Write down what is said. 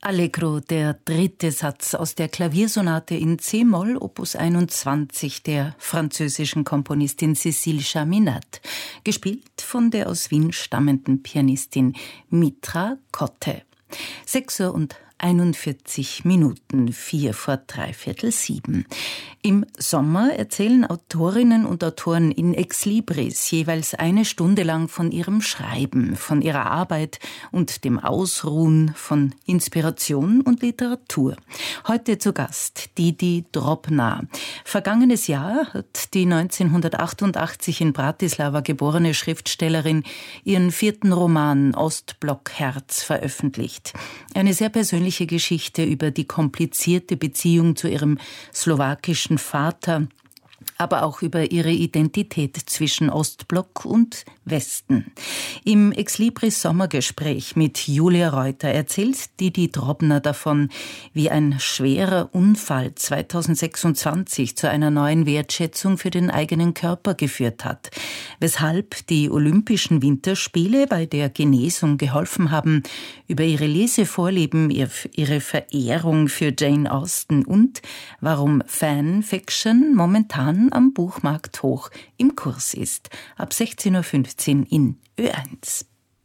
Allegro, der dritte Satz aus der Klaviersonate in C-Moll, Opus 21 der französischen Komponistin Cécile Chaminade, gespielt von der aus Wien stammenden Pianistin Mitra Kotte. 6:41, 4 vor 3/4 7. Im Sommer erzählen Autorinnen und Autoren in Exlibris jeweils eine Stunde lang von ihrem Schreiben, von ihrer Arbeit und dem Ausruhen, von Inspiration und Literatur. Heute zu Gast Didi Drobna. Vergangenes Jahr hat die 1988 in Bratislava geborene Schriftstellerin ihren 4. Roman Ostblock-Herz veröffentlicht. Eine sehr persönliche Geschichte über die komplizierte Beziehung zu ihrem slowakischen Vater, aber auch über ihre Identität zwischen Ostblock und Westen. Im Exlibris Sommergespräch mit Julia Reuter erzählt Didi Drobna davon, wie ein schwerer Unfall 2026 zu einer neuen Wertschätzung für den eigenen Körper geführt hat, weshalb die Olympischen Winterspiele bei der Genesung geholfen haben, über ihre Lesevorlieben, ihre Verehrung für Jane Austen und warum Fanfiction momentan am Buchmarkt hoch im Kurs ist. Ab 16:15 in Ö1.